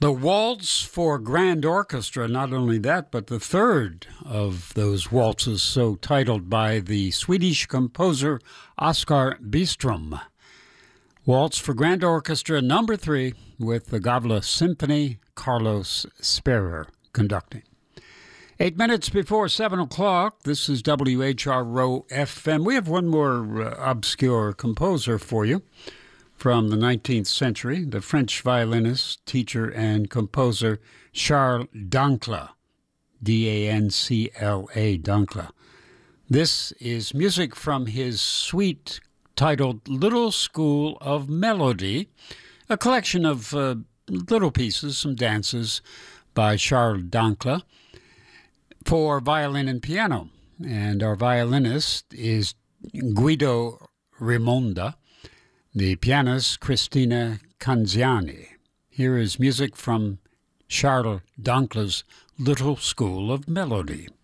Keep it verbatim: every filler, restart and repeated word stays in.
The Waltz for Grand Orchestra, not only that, but the third of those waltzes, so titled by the Swedish composer Oskar Bistrom. Waltz for Grand Orchestra number three with the Gavle Symphony, Carlos Sperrer conducting. Eight minutes before seven o'clock, this is W H R O F M. We have one more uh, obscure composer for you. From the nineteenth century, the French violinist, teacher, and composer Charles Dankla, D A N C L A, Dankla. This is music from his suite titled Little School of Melody, a collection of uh, little pieces, some dances by Charles Dankla for violin and piano. And our violinist is Guido Rimonda. The pianist, Cristina Canziani. Here is music from Charles Dankla's Little School of Melody.